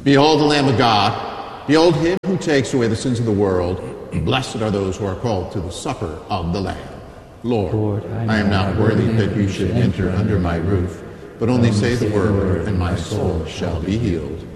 Behold the Lamb of God. Behold him who takes away the sins of the world. Blessed are those who are called to the supper of the Lamb. Lord, I am not worthy that you should enter under my roof, but only say the word, and my soul shall be healed.